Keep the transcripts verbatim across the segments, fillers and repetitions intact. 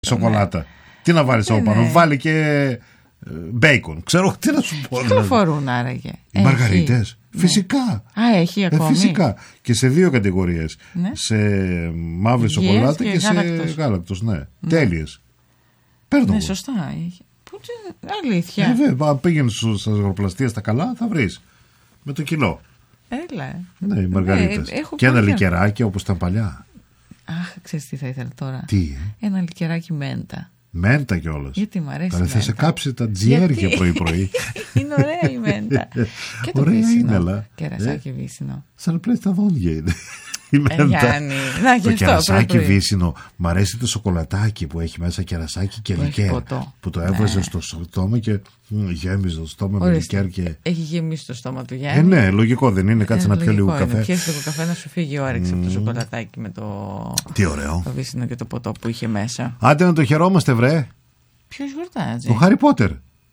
σοκολάτα. Ναι. Τι να βάλεις από πάνω, βάλει και μπέικον. Ξέρω τι να σου πω. Τι κυκλοφορούν άραγε? Οι μαργαρίτες. Φυσικά. Α, έχει ακόμη. Ε, φυσικά. Και σε δύο κατηγορίες. Ναι. Σε μαύρη σοκολάτα και, και σε γάλακτος. Ναι. Ναι. Τέλειες. Παίρνω. Ναι, σωστά. Αλήθεια. Ε, βέβαια, πήγαινε στα ζαχαροπλαστεία στα καλά, θα βρεις. Με το κιλό. Έλα. Ναι, οι μαργαρίτες. Ναι, και ένα λικεράκι όπως ήταν παλιά. Αχ, ξέρεις τι θα ήθελα τώρα? Τι? Ένα λικεράκι μέντα. Μέντα κιόλας. Γιατί μ' αρέσει. Τώρα θα σε κάψει τα τζιέρια πρωί-πρωί. Είναι ωραία η μέντα. Και το ωραία βύσσινο. Είναι, αλλά. Κερασάκι ε? Βύσσινο. Σαν να πλέει τα δόντια είναι. Η μέντα. Ε, Γιάννη. Να, το κερασάκι βύσσινο. Μ' αρέσει το σοκολατάκι που έχει μέσα κερασάκι και λικέρ. Που το έβαζε ναι. στο στόμα και γέμιζε το στόμα με λικέρ. Και... Έχει γεμίσει το στόμα του Γιάννη. Ε, ναι, λογικό δεν είναι. Κάτσε ε, να πιω λίγο καφέ. Πιέσει λίγο καφέ να σου φύγει η όρεξη mm. από το σοκολατάκι με το. Τι ωραίο. Το βύσσινο και το ποτό που είχε μέσα. Άντε να το χαιρόμαστε, βρε. Ποιος γιορτάζει? Ο Χάρι Πότερ.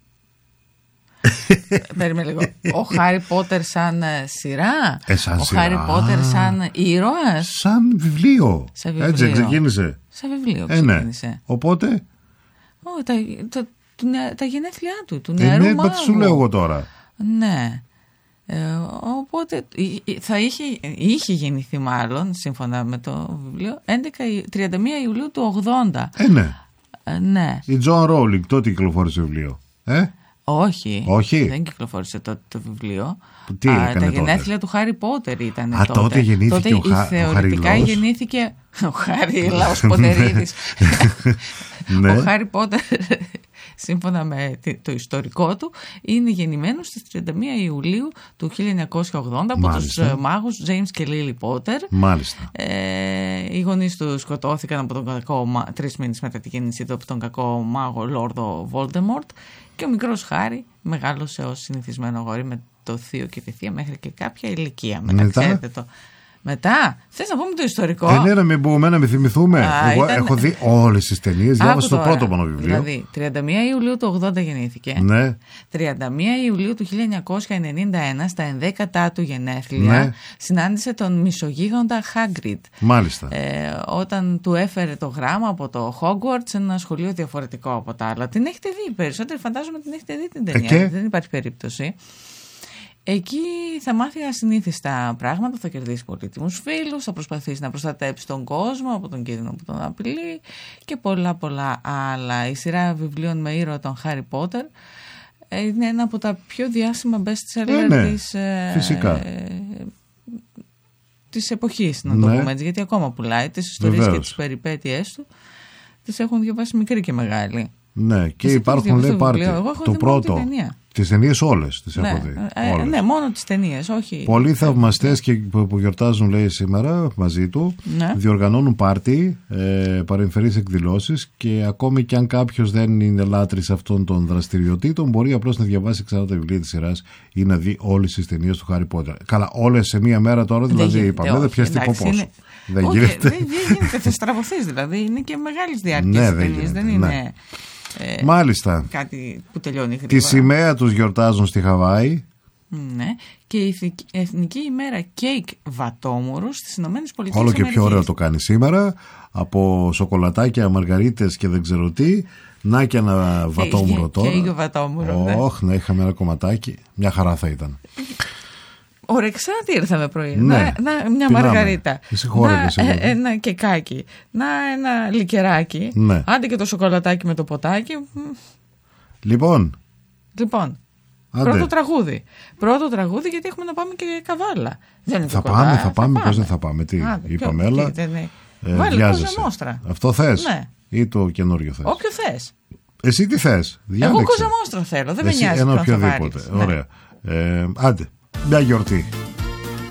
Περίμενε λίγο. Ο Χάρι Πότερ σαν σειρά? Ε, σαν ο σειρά. Χάρι Πότερ σαν ήρωας? Σαν βιβλίο. Σαν βιβλίο. Έτσι ξεκίνησε. Σαν βιβλίο ε, ξεκίνησε. Ναι. Οπότε. Oh, τα, τα, τα, τα γενέθλιά του, του ε, νεαρού ναι, μάγου. Ναι, σου λέω εγώ τώρα. Ναι. Ε, οπότε θα είχε, είχε γεννηθεί μάλλον, σύμφωνα με το βιβλίο, τριάντα μία Ιουλίου του ογδόντα. Ε, ναι. Ε, ναι. Η Τζον Ρόουλινγκ τότε κυκλοφόρησε βιβλίο. Ε? Όχι, Όχι. Δεν κυκλοφόρησε τότε το βιβλίο. Τι Α, έκανε τα γενέθλια τότε? του Χάρι Πότερ ήταν Α, τότε. τότε γεννήθηκε τότε, ο, Χα... θεωρητικά ο γεννήθηκε ο Χάρι Λάος Ποτερίδης. Ναι. Ο Χάρι Πότερ, σύμφωνα με το ιστορικό του, είναι γεννημένος στις τριάντα μία Ιουλίου του χίλια εννιακόσια ογδόντα από τους μάγους James και Lily Potter. Μάλιστα. Ε, οι γονείς του σκοτώθηκαν από τον κακό, τρεις μήνες μετά τη γέννησή του από τον κακό μάγο Λόρδο Voldemort, και ο μικρός Χάρι μεγάλωσε ως συνηθισμένο αγόρι με το θείο και τη θεία μέχρι και κάποια ηλικία. Μετά, μετά? Ξέρετε το... Μετά, θες να πούμε το ιστορικό? Ε, ναι, να μην πούμε, να μην θυμηθούμε. Α, Εγώ ήταν... έχω δει όλες τις ταινίες, διάβασα το πρώτο μόνο βιβλίο. Δηλαδή, τριάντα μία Ιουλίου του ογδόντα γεννήθηκε. Ναι. τριάντα μία Ιουλίου του χίλια εννιακόσια ενενήντα ένα, στα ενδέκατά του γενέθλια, ναι. συνάντησε τον μισογίγοντα Χάγκριντ. Μάλιστα. Ε, όταν του έφερε το γράμμα από το Hogwarts, ένα σχολείο διαφορετικό από τα άλλα. Την έχετε δει, περισσότεροι φαντάζομαι την έχετε δει την ταινία. Ε, δεν υπάρχει περίπτωση. Εκεί θα μάθει ασυνήθιστα πράγματα, θα κερδίσει πολύτιμους φίλους, θα προσπαθήσει να προστατέψει τον κόσμο από τον κίνδυνο που τον απειλεί και πολλά πολλά άλλα. Η σειρά βιβλίων με ήρωα τον Χάρι Πότερ είναι ένα από τα πιο διάσημα best seller ε, ναι, της, φυσικά. Ε, της εποχής, να ναι. το πούμε έτσι, γιατί ακόμα πουλάει τις ιστορίες Βεβαίως. Και τις περιπέτειες του, τις έχουν διαβάσει μικροί και μεγάλοι. Ναι, και Εσύ υπάρχουν, λέει, πάρτε το πρώτο. Τις ταινίες όλες τις ναι, έχω δει. Ε, όλες. Ναι, μόνο τις ταινίες, όχι. Πολλοί θαυμαστές και που γιορτάζουν, λέει, σήμερα μαζί του, ναι. διοργανώνουν πάρτι, ε, παρεμφερείς εκδηλώσεις, και ακόμη και αν κάποιος δεν είναι λάτρης αυτών των δραστηριοτήτων, μπορεί απλώς να διαβάσει ξανά τα βιβλία της σειράς ή να δει όλες τις ταινίες του Χάρι Πότερ. Καλά, όλες σε μία μέρα τώρα, δηλαδή, είπαμε, δεν πιαστεί ποπός. Είναι... Δεν όχι, γίνεται. Δεν γίνεται, θα στραβωθείς, δηλαδή, είναι και μεγάλης διάρκειας ναι, ταινίες, δεν είναι... Ναι. Ε, Μάλιστα. Κάτι που τελειώνει γρήγορα. Τη σημαία τους γιορτάζουν στη Χαβάη. Ναι. Και η Εθνική ημέρα κέικ βατόμουρου στις Ηνωμένες Πολιτείες. Όλο και πιο ωραίο το κάνει σήμερα. Από σοκολατάκια, μαργαρίτες και δεν ξέρω τι. Να και ένα βατόμουρο τώρα. Κέικ βατόμουρο. Όχι, ναι. να είχαμε ένα κομματάκι. Μια χαρά θα ήταν. Ορεξάτη ήρθαμε πρωί. Ναι. Να, να, μια Πεινάμε. Μαργαρίτα. Να, ε, ένα κεκάκι. Να ένα λικεράκι. Ναι. Άντε και το σοκολατάκι με το ποτάκι. Λοιπόν. Λοιπόν. Άντε. Πρώτο τραγούδι. Πρώτο τραγούδι, γιατί έχουμε να πάμε και καβάλα. Δεν είναι θα, το πάμε, κοντά, θα, θα πάμε, πώς δεν θα πάμε. Τι Άντε, είπαμε, ποιο, έλα. Τι, δεν ε, Βάλε Κόζα Νόστρα. Αυτό θες, ναι. Ή το καινούριο θες? Όποιο θες. Εσύ τι θες? Εγώ Κόζα Νόστρα θέλω. Δεν με νοιάζει. Ένα οποιοδήποτε. Ωραία. Ναι. Ε, άντε. Μια γιορτή.